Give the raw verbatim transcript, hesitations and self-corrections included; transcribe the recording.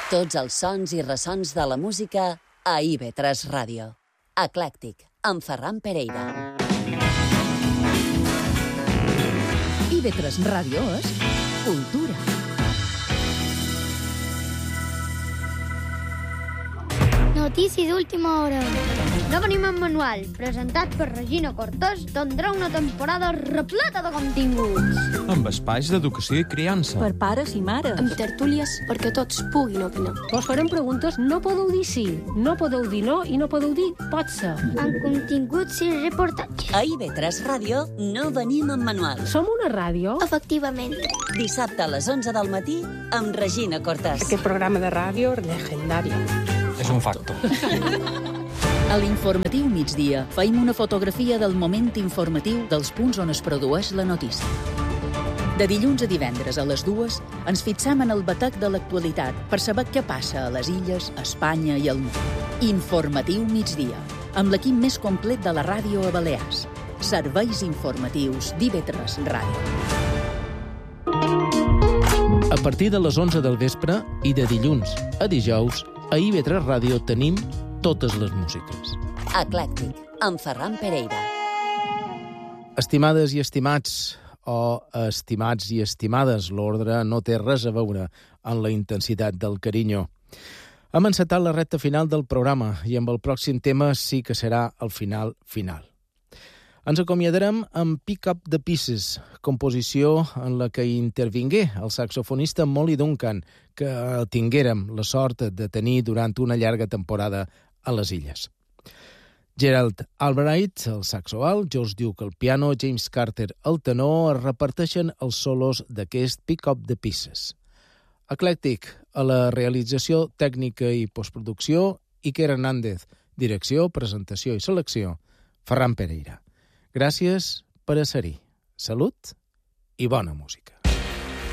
Tots els sons i ressons de la música a I V tres Ràdio. Eclèctic, amb Ferran Pereira. I V tres Ràdio és cultura. Notícies d'última hora. No venim en manual, presentat per Regina Cortés, tindrà una temporada repleta de continguts. Amb espais d'educació i criança. Per pares i mares. Amb tertúlies perquè tots puguin opinar. Vos farem preguntes, no podeu dir sí, no podeu dir no i no podeu dir pot ser. Amb continguts i reportatges. A I V tres Ràdio no venim en manual. Som una ràdio? Efectivament. Dissabte a les onze del matí amb Regina Cortés. Aquest programa de ràdio legendari. És un facto. A l'informatiu migdia feim una fotografia del moment informatiu dels punts on es produeix la notícia. De dilluns a divendres a les dues ens fixam en el batec de l'actualitat per saber què passa a les illes, a Espanya i al món. Informatiu migdia, amb l'equip més complet de la ràdio a Balears. Serveis informatius d'I V tres Ràdio. A partir de les onze del vespre i de dilluns a dijous, a I V tres Ràdio tenim totes les músiques. Eclèctic, amb Ferran Pereira. Estimades i estimats, o estimats i estimades, l'ordre no té res a veure amb la intensitat del carinyo. Hem encetat la recta final del programa i amb el pròxim tema sí que serà el final final. Ens acomiadarem amb Pick Up the Pieces, composició en la que intervingué el saxofonista Molly Duncan, que tinguérem la sort de tenir durant una llarga temporada a les illes. Gerald Albright, el saxo alt, George Duke, el piano, James Carter, el tenor, es reparteixen els solos d'aquest Pick Up the Pieces. Eclèctic, a la realització tècnica i postproducció, Iker Hernández, direcció, presentació i selecció, Ferran Pereira. Gràcies per a ser-hi. Salut i bona música.